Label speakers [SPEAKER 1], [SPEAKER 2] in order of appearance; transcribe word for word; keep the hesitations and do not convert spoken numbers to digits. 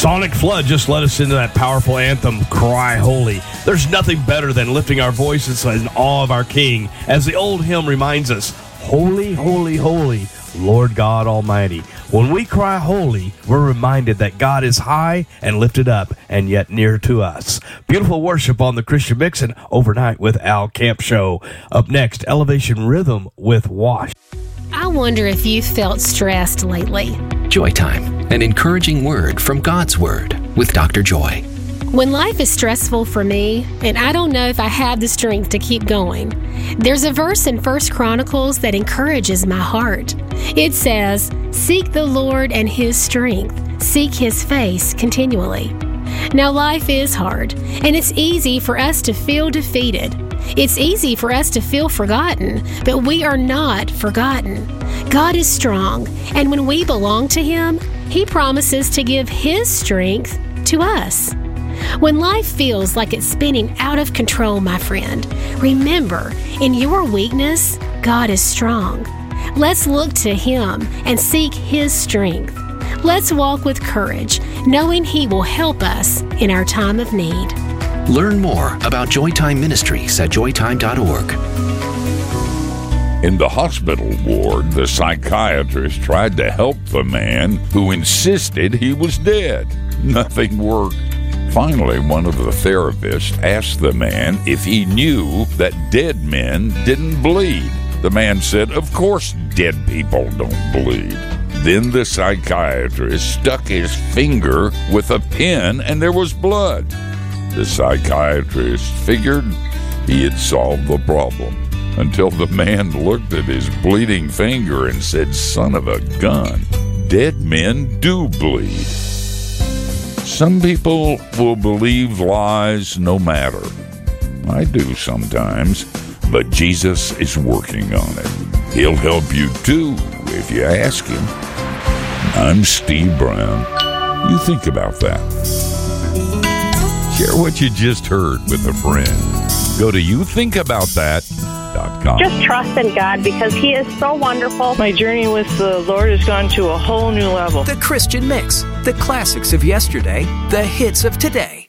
[SPEAKER 1] Sonic Flood just led us into that powerful anthem, Cry Holy. There's nothing better than lifting our voices in awe of our King. As the old hymn reminds us, Holy, holy, holy, Lord God Almighty. When we cry holy, we're reminded that God is high and lifted up and yet near to us. Beautiful worship on the Christian Mix and Overnight with Al Camp Show. Up next, Elevation Rhythm with Wash.
[SPEAKER 2] I wonder if you've felt stressed lately.
[SPEAKER 3] Joy Time, an encouraging word from God's Word with Doctor Joy.
[SPEAKER 2] When life is stressful for me, and I don't know if I have the strength to keep going, there's a verse in First Chronicles that encourages my heart. It says, "Seek the Lord and His strength. Seek His face continually." Now, life is hard, and it's easy for us to feel defeated. It's easy for us to feel forgotten, but we are not forgotten. God is strong, and when we belong to Him, He promises to give His strength to us. When life feels like it's spinning out of control, my friend, remember, in your weakness, God is strong. Let's look to Him and seek His strength. Let's walk with courage, knowing He will help us in our time of need.
[SPEAKER 3] Learn more about Joytime Ministries at joytime dot org.
[SPEAKER 4] In the hospital ward, the psychiatrist tried to help the man who insisted he was dead. Nothing worked. Finally, one of the therapists asked the man if he knew that dead men didn't bleed. The man said, "Of course dead people don't bleed." Then the psychiatrist stuck his finger with a pin and there was blood. The psychiatrist figured he had solved the problem until the man looked at his bleeding finger and said, "Son of a gun, dead men do bleed." Some people will believe lies no matter. I do sometimes, but Jesus is working on it. He'll help you too if you ask Him. I'm Steve Brown. You think about that. Share what you just heard with a friend. Go to you think about that dot com.
[SPEAKER 5] Just trust in God because He is so wonderful.
[SPEAKER 6] My journey with the Lord has gone to a whole new level.
[SPEAKER 7] The Christian Mix, the classics of yesterday, the hits of today.